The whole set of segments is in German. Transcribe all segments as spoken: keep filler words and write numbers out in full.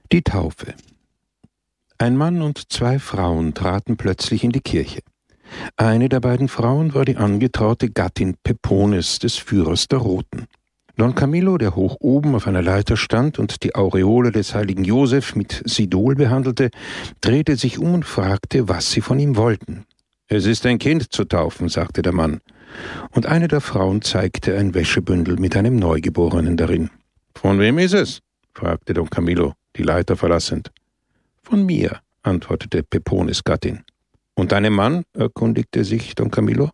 Die Taufe. Ein Mann und zwei Frauen traten plötzlich in die Kirche. Eine der beiden Frauen war die angetraute Gattin Pepones des Führers der Roten. Don Camillo, der hoch oben auf einer Leiter stand und die Aureole des heiligen Josef mit Sidol behandelte, drehte sich um und fragte, was sie von ihm wollten. »Es ist ein Kind zu taufen«, sagte der Mann. Und eine der Frauen zeigte ein Wäschebündel mit einem Neugeborenen darin. »Von wem ist es?« fragte Don Camillo, die Leiter verlassend. »Von mir«, antwortete Pepones Gattin. »Und deinem Mann?« erkundigte sich Don Camillo.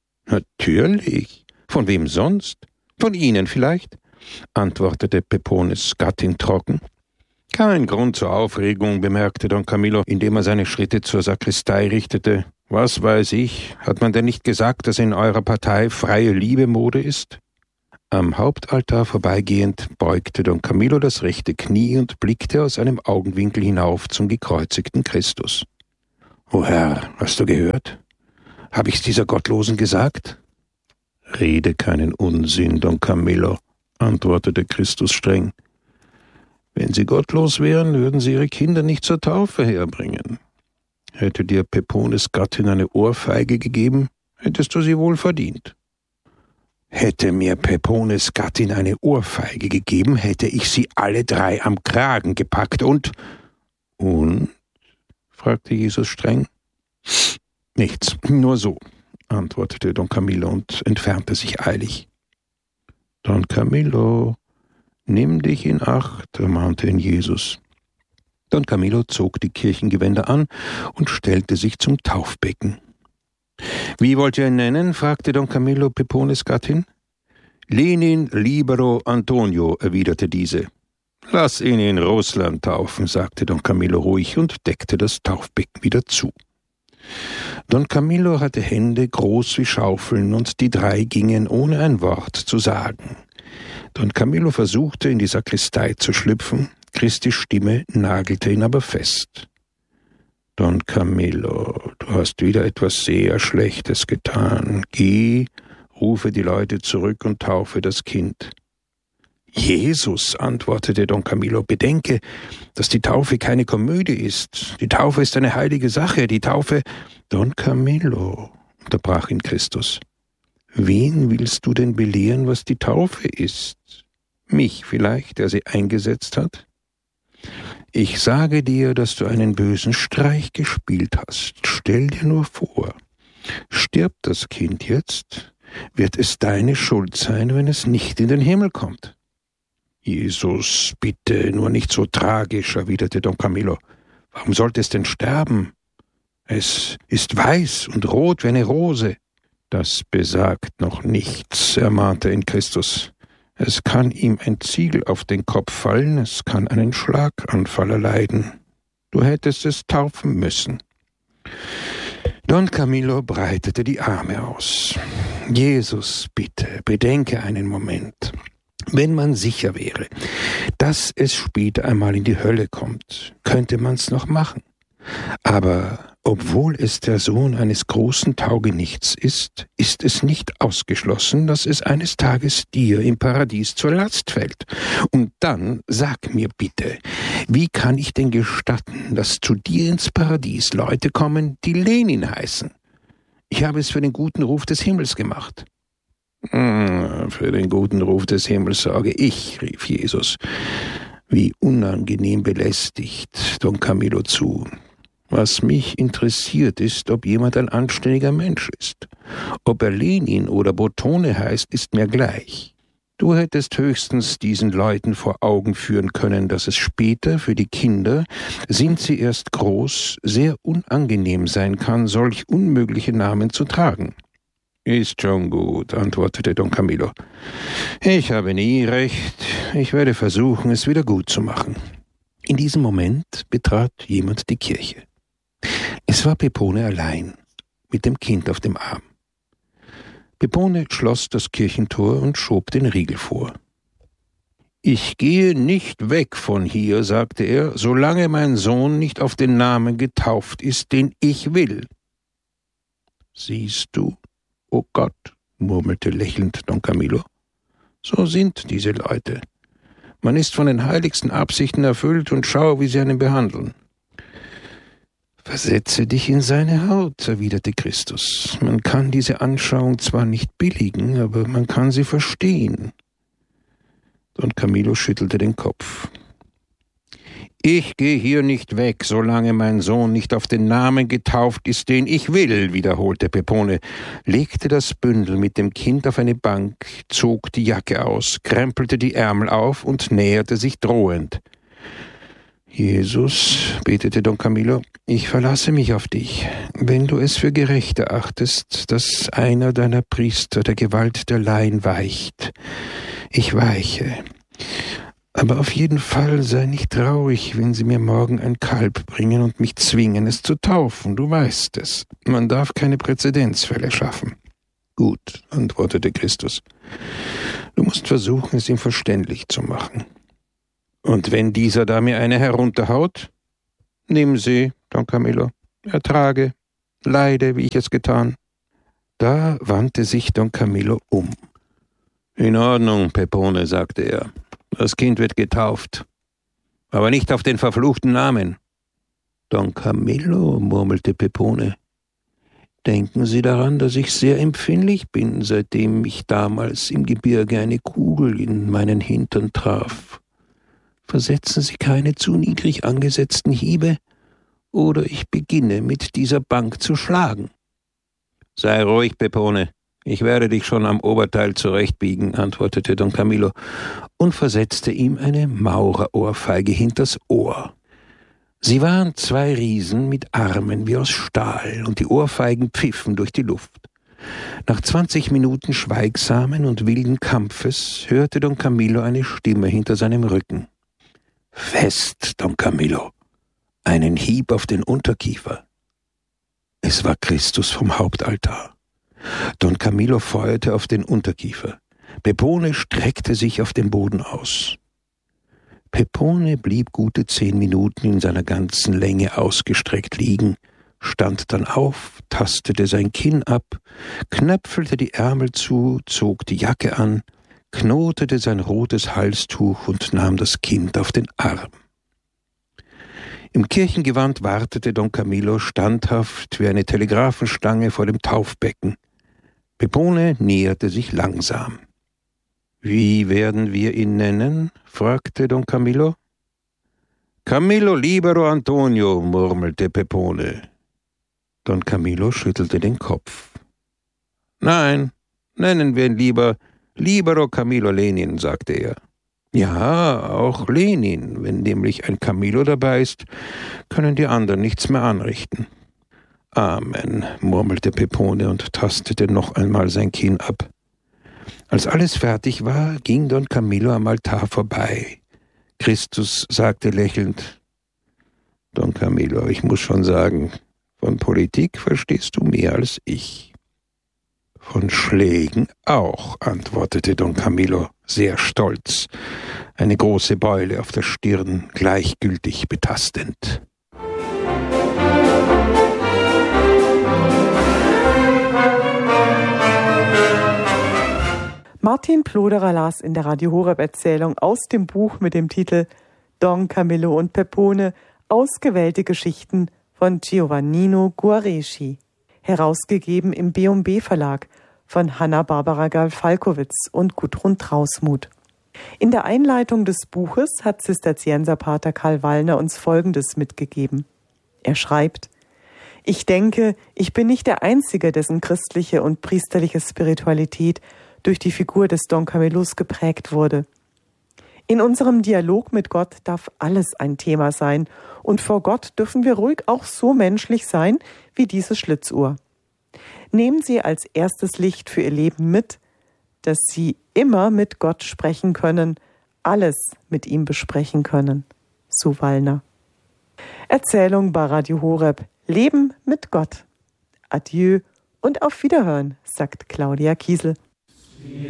»Natürlich. Von wem sonst? Von Ihnen vielleicht?« antwortete Pepones Gattin trocken. »Kein Grund zur Aufregung«, bemerkte Don Camillo, indem er seine Schritte zur Sakristei richtete. »Was weiß ich? Hat man denn nicht gesagt, dass in eurer Partei freie Liebe Mode ist?« Am Hauptaltar vorbeigehend beugte Don Camillo das rechte Knie und blickte aus einem Augenwinkel hinauf zum gekreuzigten Christus. »O Herr, hast du gehört? Hab ich's dieser Gottlosen gesagt?« »Rede keinen Unsinn, Don Camillo«, antwortete Christus streng. »Wenn sie gottlos wären, würden sie ihre Kinder nicht zur Taufe herbringen. Hätte dir Pepones Gattin eine Ohrfeige gegeben, hättest du sie wohl verdient.« »Hätte mir Pepones Gattin eine Ohrfeige gegeben, hätte ich sie alle drei am Kragen gepackt und...« »Und?«, fragte Jesus streng. »Nichts, nur so«, antwortete Don Camillo und entfernte sich eilig. »Don Camillo, nimm dich in Acht«, ermahnte ihn Jesus. Don Camillo zog die Kirchengewänder an und stellte sich zum Taufbecken. »Wie wollt ihr ihn nennen?« fragte Don Camillo Pepones Gattin. »Lenin Libero Antonio«, erwiderte diese. »Lass ihn in Russland taufen«, sagte Don Camillo ruhig und deckte das Taufbecken wieder zu. Don Camillo hatte Hände groß wie Schaufeln und die drei gingen ohne ein Wort zu sagen. Don Camillo versuchte, in die Sakristei zu schlüpfen, Christi Stimme nagelte ihn aber fest. »Don Camillo, du hast wieder etwas sehr Schlechtes getan. Geh, rufe die Leute zurück und taufe das Kind.« »Jesus«, antwortete Don Camillo, »bedenke, dass die Taufe keine Komödie ist. Die Taufe ist eine heilige Sache. Die Taufe...« »Don Camillo«, unterbrach ihn Christus, »wen willst du denn belehren, was die Taufe ist? Mich vielleicht, der sie eingesetzt hat? Ich sage dir, dass du einen bösen Streich gespielt hast. Stell dir nur vor, stirbt das Kind jetzt, wird es deine Schuld sein, wenn es nicht in den Himmel kommt.« »Jesus, bitte, nur nicht so tragisch«, erwiderte Don Camillo. »Warum sollte es denn sterben? Es ist weiß und rot wie eine Rose.« »Das besagt noch nichts«, ermahnte ihn Christus. »Es kann ihm ein Ziegel auf den Kopf fallen, es kann einen Schlaganfall erleiden. Du hättest es taufen müssen.« Don Camillo breitete die Arme aus. »Jesus, bitte, bedenke einen Moment. Wenn man sicher wäre, dass es später einmal in die Hölle kommt, könnte man's noch machen. Aber obwohl es der Sohn eines großen Taugenichts ist, ist es nicht ausgeschlossen, dass es eines Tages dir im Paradies zur Last fällt. Und dann sag mir bitte, wie kann ich denn gestatten, dass zu dir ins Paradies Leute kommen, die Lenin heißen? Ich habe es für den guten Ruf des Himmels gemacht.« »Für den guten Ruf des Himmels sorge ich«, rief Jesus, wie unangenehm belästigt Don Camillo zu. »Was mich interessiert ist, ob jemand ein anständiger Mensch ist. Ob er Lenin oder Botone heißt, ist mir gleich. Du hättest höchstens diesen Leuten vor Augen führen können, dass es später für die Kinder, sind sie erst groß, sehr unangenehm sein kann, solch unmögliche Namen zu tragen.« »Ist schon gut«, antwortete Don Camillo. »Ich habe nie recht. Ich werde versuchen, es wieder gut zu machen.« In diesem Moment betrat jemand die Kirche. Es war Pepone allein, mit dem Kind auf dem Arm. Pepone schloss das Kirchentor und schob den Riegel vor. »Ich gehe nicht weg von hier«, sagte er, »solange mein Sohn nicht auf den Namen getauft ist, den ich will.« »Siehst du, o Gott«, murmelte lächelnd Don Camillo, »so sind diese Leute. Man ist von den heiligsten Absichten erfüllt und schau, wie sie einen behandeln. Versetze dich in seine Haut, erwiderte Christus. Man kann diese Anschauung zwar nicht billigen, aber man kann sie verstehen. Don Camillo schüttelte den Kopf. »Ich gehe hier nicht weg, solange mein Sohn nicht auf den Namen getauft ist, den ich will«, wiederholte Pepone, legte das Bündel mit dem Kind auf eine Bank, zog die Jacke aus, krempelte die Ärmel auf und näherte sich drohend. »Jesus«, betete Don Camillo, »ich verlasse mich auf dich. Wenn du es für gerecht erachtest, dass einer deiner Priester der Gewalt der Laien weicht, ich weiche. Aber auf jeden Fall sei nicht traurig, wenn sie mir morgen ein Kalb bringen und mich zwingen, es zu taufen. Du weißt es. Man darf keine Präzedenzfälle schaffen.« »Gut«, antwortete Christus. »Du musst versuchen, es ihm verständlich zu machen. Und wenn dieser da mir eine herunterhaut? Nimm sie, Don Camillo. Ertrage, leide, wie ich es getan.« Da wandte sich Don Camillo um. »In Ordnung, Pepone«, sagte er. »Das Kind wird getauft, aber nicht auf den verfluchten Namen.« »Don Camillo«, murmelte Pepone, »denken Sie daran, dass ich sehr empfindlich bin, seitdem ich damals im Gebirge eine Kugel in meinen Hintern traf. Versetzen Sie keine zu niedrig angesetzten Hiebe, oder ich beginne mit dieser Bank zu schlagen.« »Sei ruhig, Pepone. Ich werde dich schon am Oberteil zurechtbiegen«, antwortete Don Camillo und versetzte ihm eine Maurerohrfeige hinters Ohr. Sie waren zwei Riesen mit Armen wie aus Stahl, und die Ohrfeigen pfiffen durch die Luft. Nach zwanzig Minuten schweigsamen und wilden Kampfes hörte Don Camillo eine Stimme hinter seinem Rücken. »Fest, Don Camillo! Einen Hieb auf den Unterkiefer!« Es war Christus vom Hauptaltar. Don Camillo feuerte auf den Unterkiefer. Pepone streckte sich auf dem Boden aus. Pepone blieb gute zehn Minuten in seiner ganzen Länge ausgestreckt liegen, stand dann auf, tastete sein Kinn ab, knöpfelte die Ärmel zu, zog die Jacke an, knotete sein rotes Halstuch und nahm das Kind auf den Arm. Im Kirchengewand wartete Don Camillo standhaft wie eine Telegrafenstange vor dem Taufbecken. Pepone näherte sich langsam. »Wie werden wir ihn nennen?« fragte Don Camillo. »Camillo Libero Antonio«, murmelte Pepone. Don Camillo schüttelte den Kopf. »Nein, nennen wir ihn lieber Libero Camillo Lenin«, sagte er. »Ja, auch Lenin. Wenn nämlich ein Camillo dabei ist, können die anderen nichts mehr anrichten.« »Amen«, murmelte Pepone und tastete noch einmal sein Kinn ab. Als alles fertig war, ging Don Camillo am Altar vorbei. Christus sagte lächelnd, »Don Camillo, ich muss schon sagen, von Politik verstehst du mehr als ich.« »Von Schlägen auch«, antwortete Don Camillo, sehr stolz, eine große Beule auf der Stirn gleichgültig betastend. Martin Ploderer las in der Radio Horeb-Erzählung aus dem Buch mit dem Titel Don Camillo und Pepone, ausgewählte Geschichten von Giovannino Guareschi, herausgegeben im B und B Verlag von Hanna-Barbara Gall-Falkowitz und Gudrun Trausmuth. In der Einleitung des Buches hat Zisterzienserpater Karl Wallner uns Folgendes mitgegeben. Er schreibt: »Ich denke, ich bin nicht der Einzige, dessen christliche und priesterliche Spiritualität durch die Figur des Don Camillos geprägt wurde. In unserem Dialog mit Gott darf alles ein Thema sein, und vor Gott dürfen wir ruhig auch so menschlich sein wie diese Schlitzuhr. Nehmen Sie als erstes Licht für Ihr Leben mit, dass Sie immer mit Gott sprechen können, alles mit ihm besprechen können.« So Wallner. Erzählung bei Radio Horeb. Leben mit Gott. Adieu und auf Wiederhören, sagt Claudia Kiesel.